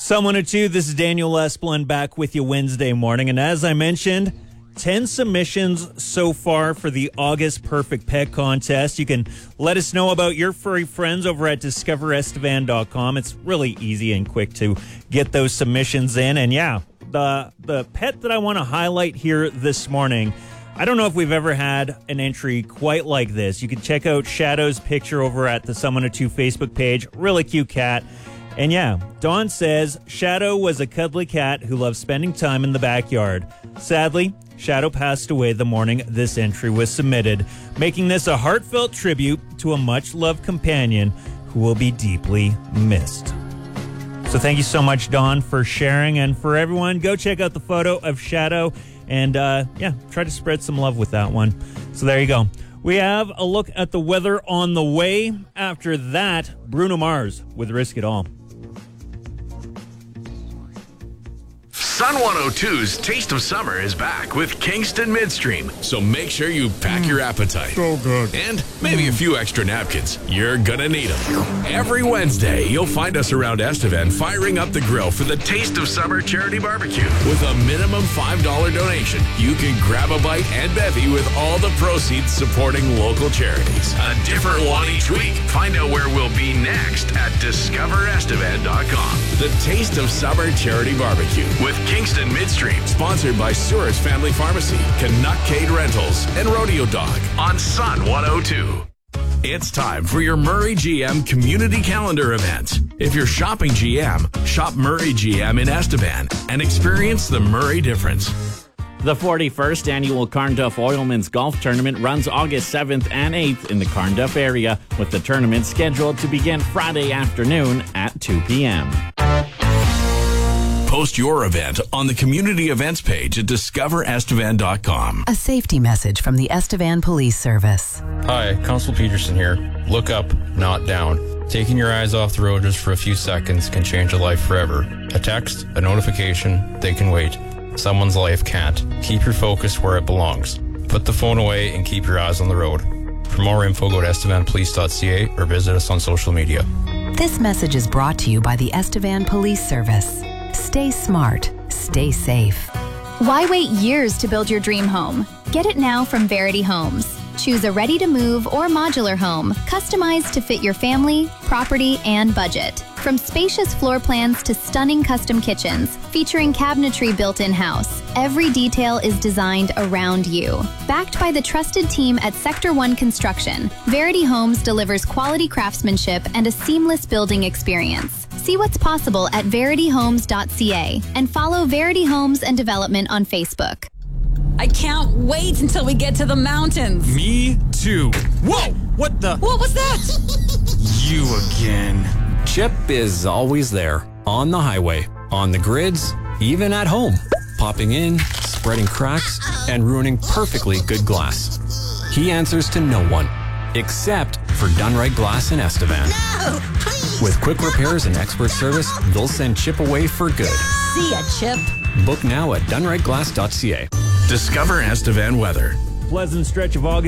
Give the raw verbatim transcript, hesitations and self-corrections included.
Someone or two, this is Daniel Esplin back with you Wednesday morning. And as I mentioned, ten submissions so far for the August Perfect Pet Contest. You can let us know about your furry friends over at discover estevan dot com. It's really easy and quick to get those submissions in. And yeah, the, the pet that I want to highlight here this morning, I don't know if we've ever had an entry quite like this. You can check out Shadow's picture over at the Someone or Two Facebook page. Really cute cat. And yeah, Dawn says, Shadow was a cuddly cat who loved spending time in the backyard. Sadly, Shadow passed away the morning this entry was submitted, making this a heartfelt tribute to a much-loved companion who will be deeply missed. So thank you so much, Dawn, for sharing. And for everyone, go check out the photo of Shadow and, uh, yeah, try to spread some love with that one. So there you go. We have a look at the weather on the way. After that, Bruno Mars with Risk It All. Sun one oh two's Taste of Summer is back with Kingston Midstream, so make sure you pack mm. your appetite. So good. And maybe mm. a few extra napkins. You're gonna need them. Every Wednesday, you'll find us around Estevan firing up the grill for the Taste of Summer charity barbecue. With a minimum five dollars donation, you can grab a bite and bevy with all the proceeds supporting local charities. A different one each week. Find out where we'll be next at discover estevan dot com. The Taste of Summer charity barbecue with Kingston Midstream, sponsored by Suarez Family Pharmacy, Canuckade Rentals, and Rodeo Dog on Sun one oh two. It's time for your Murray G M Community Calendar event. If you're shopping G M, shop Murray G M in Estevan and experience the Murray difference. The forty-first annual Carnduff Oilman's Golf Tournament runs August seventh and eighth in the Carnduff area, with the tournament scheduled to begin Friday afternoon at two p.m. Post your event on the community events page at discover estevan dot com. A safety message from the Estevan Police Service. Hi, Constable Peterson here. Look up, not down. Taking your eyes off the road just for a few seconds can change a life forever. A text, a notification, they can wait. Someone's life can't. Keep your focus where it belongs. Put the phone away and keep your eyes on the road. For more info, go to estevan police dot c a or visit us on social media. This message is brought to you by the Estevan Police Service. Stay smart. Stay safe. Why wait years to build your dream home? Get it now from Verity Homes. Choose a ready-to-move or modular home, customized to fit your family, property, and budget. From spacious floor plans to stunning custom kitchens, featuring cabinetry built in-house, every detail is designed around you. Backed by the trusted team at Sector one Construction, Verity Homes delivers quality craftsmanship and a seamless building experience. See what's possible at verity homes dot c a and follow Verity Homes and Development on Facebook. I can't wait until we get to the mountains. Me too. Whoa! What the? What was that? You again. Chip is always there, on the highway, on the grids, even at home, popping in, spreading cracks, and ruining perfectly good glass. He answers to no one, except for Done Right Glass in Estevan. No, please. With quick repairs and expert service, they'll send Chip away for good. See ya, Chip. Book now at done right glass dot c a. Discover Estevan weather. Pleasant stretch of August.